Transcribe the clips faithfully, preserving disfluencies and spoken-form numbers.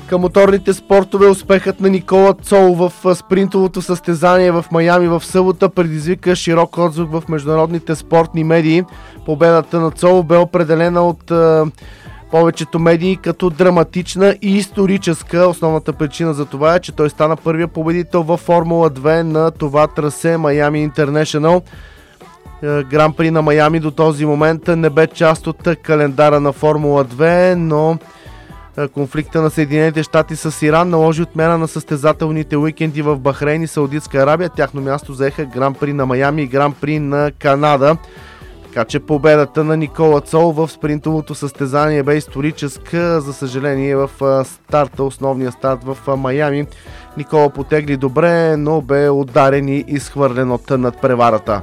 Към моторните спортове успехът на Никола Цол в спринтовото състезание в Майами в събота предизвика широк отзвук в международните спортни медии. Победата на Цол бе определена от е, повечето медии като драматична и историческа. Основната причина за това е, че той стана първия победител във Формула две на това трасе Майами Интернешънъл. Гран при на Майами до този момент не бе част от календара на Формула две, но конфликта на Съединените щати с Иран наложи отмяна на състезателните уикенди в Бахрейн и Саудитска Арабия. Тяхно място заеха Гран при на Майами и Гран при на Канада. Така че победата на Никола Цол в спринтовото състезание бе историческа. За съжаление в старта, основния старт в Майами, Никола потегли добре, но бе ударен и изхвърлен от надпреварата.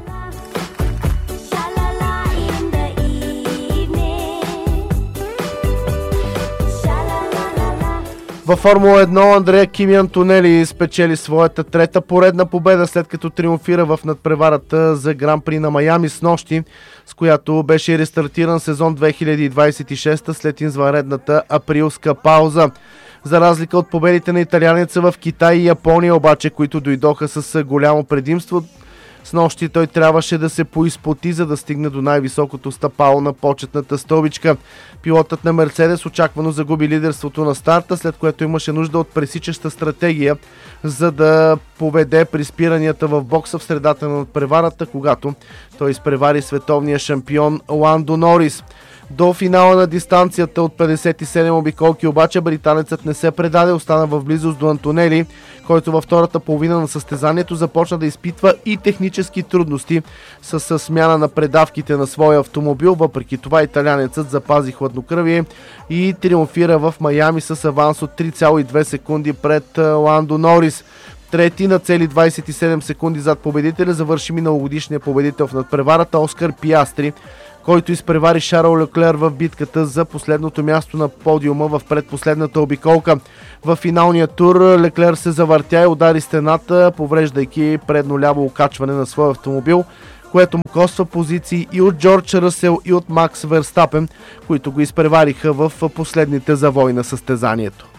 Във Формула едно Андреа Кими Антонели спечели своята трета поредна победа, след като триумфира в надпреварата за Гран при на Майами снощи, с която беше рестартиран сезон две хиляди двадесет и шеста след извънредната априлска пауза. За разлика от победите на италианеца в Китай и Япония обаче, които дойдоха с голямо предимство, снощи той трябваше да се поизпоти, за да стигне до най-високото стъпало на почетната стълбичка. Пилотът на Мерцедес очаквано загуби лидерството на старта, след което имаше нужда от пресичаща стратегия, за да поведе при спиранията в бокса в средата на надпреварата, когато той изпревари световния шампион Ландо Норис. До финала на дистанцията от петдесет и седем обиколки обаче британецът не се предаде, остана в близост до Антонели, който във втората половина на състезанието започна да изпитва и технически трудности с, с смяна на предавките на своя автомобил. Въпреки това италианецът запази хладнокръвие и триумфира в Майами с аванс от три цяло и две секунди пред Ландо Норис. Трети на цели двадесет и седем секунди зад победителя завърши миналогодишния победител в надпреварата Оскар Пиастри, който изпревари Шарл Леклер в битката за последното място на подиума в предпоследната обиколка. В финалния тур Леклер се завъртя и удари стената, повреждайки предно ляво окачване на своя автомобил, което му коства позиции и от Джордж Ръсел и от Макс Верстапен, които го изпревариха в последните завои на състезанието.